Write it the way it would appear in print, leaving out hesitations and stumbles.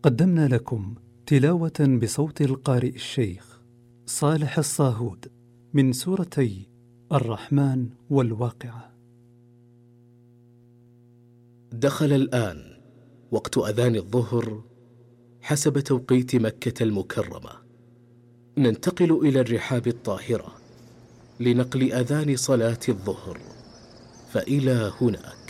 قدمنا لكم تلاوة بصوت القارئ الشيخ صالح الصاهود من سورتي الرحمن والواقعة. دخل الآن وقت أذان الظهر حسب توقيت مكة المكرمة. ننتقل إلى الرحاب الطاهرة لنقل أذان صلاة الظهر، فإلى هنا